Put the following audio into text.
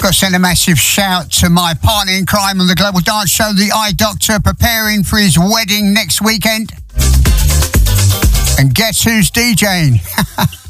Got to send a massive shout to my partner in crime on the Global Dance Show, the Eye Doctor, preparing for his wedding next weekend. And guess who's DJing?